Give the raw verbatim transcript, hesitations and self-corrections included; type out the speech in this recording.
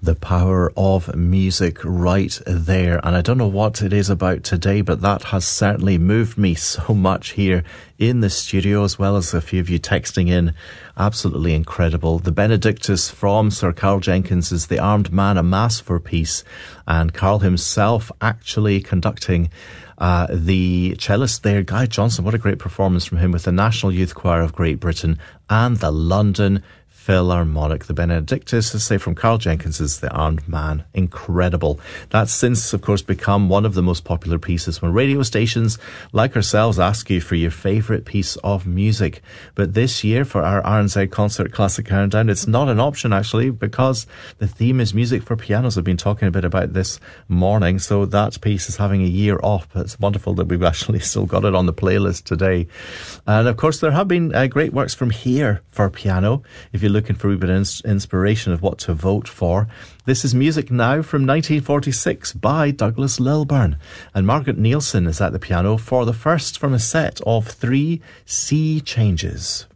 The power of music right there. And I don't know what it is about today, but that has certainly moved me so much here in the studio, as well as a few of you texting in. Absolutely incredible. The Benedictus from Sir Carl Jenkins is The Armed Man, a Mass for Peace. And Carl himself actually conducting uh, the cellist there, Guy Johnson. What a great performance from him with the National Youth Choir of Great Britain and the London Philharmonic. The Benedictus, as say, from Carl Jenkins, is The Armed Man. Incredible. That's since, of course, become one of the most popular pieces when radio stations like ourselves ask you for your favourite piece of music. But this year, for our R N Z Concert Classic Countdown, it's not an option, actually, because the theme is music for pianos. I've been talking a bit about this morning, so that piece is having a year off. But it's wonderful that we've actually still got it on the playlist today. And, of course, there have been uh, great works from here for piano. If you looking for a bit of inspiration of what to vote for, this is music now from nineteen forty-six by Douglas Lilburn, and Margaret Nielsen is at the piano for the first from a set of three C changes.